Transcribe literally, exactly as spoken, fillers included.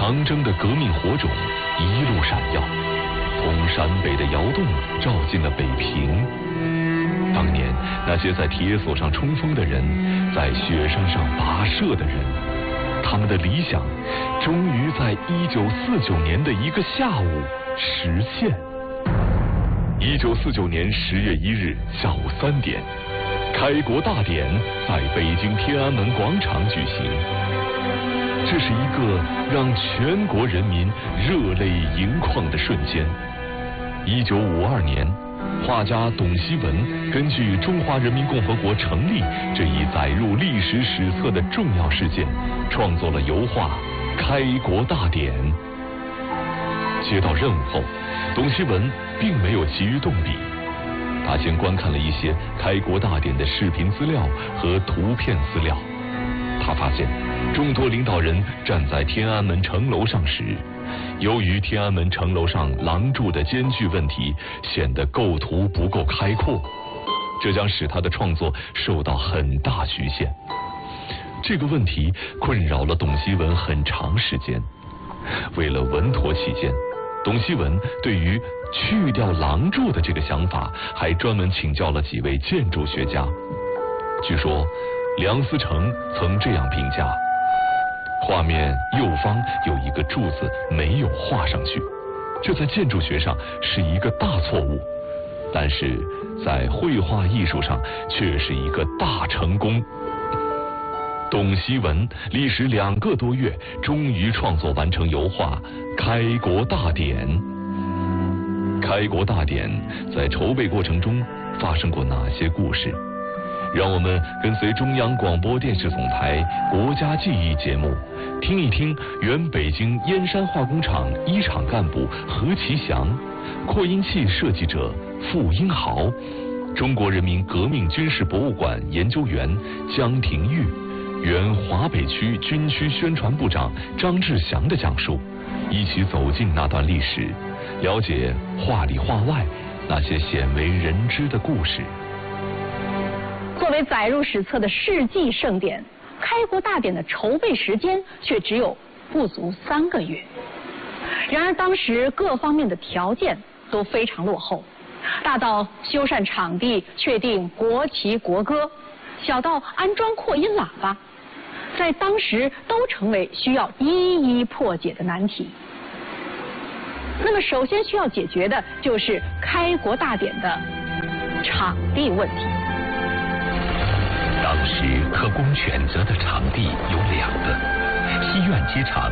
长征的革命火种一路闪耀，从陕北的窑洞照进了北平。当年那些在铁索上冲锋的人，在雪山上跋涉的人，他们的理想终于在一九四九年的一个下午实现。一九四九年十月一日下午三点，开国大典在北京天安门广场举行。这是一个让全国人民热泪盈眶的瞬间。一九五二年，画家董希文根据中华人民共和国成立这一载入历史史册的重要事件，创作了油画《开国大典》。接到任务后，董希文并没有急于动笔，他先观看了一些开国大典的视频资料和图片资料。他发现众多领导人站在天安门城楼上时，由于天安门城楼上廊柱的间距问题，显得构图不够开阔，这将使他的创作受到很大局限。这个问题困扰了董希文很长时间。为了稳妥起见，董希文对于去掉廊柱的这个想法，还专门请教了几位建筑学家。据说梁思成曾这样评价：画面右方有一个柱子没有画上去，这在建筑学上是一个大错误，但是在绘画艺术上却是一个大成功。董希文历时两个多月，终于创作完成油画《开国大典》。开国大典在筹备过程中发生过哪些故事？让我们跟随中央广播电视总台国家记忆节目，听一听原北京燕山化工厂一厂干部何其祥、扩音器设计者傅英豪、中国人民革命军事博物馆研究员江廷玉、原华北区军区宣传部长张志祥的讲述，一起走进那段历史，了解画里画外那些鲜为人知的故事。 作为载入史册的世纪盛典，开国大典的筹备时间却只有不足三个月。然而当时各方面的条件都非常落后，大到修缮场地、确定国旗国歌，小到安装扩音喇叭，在当时都成为需要一一破解的难题。那么首先需要解决的就是开国大典的场地问题。 当时可供选择的场地有两个，西苑机场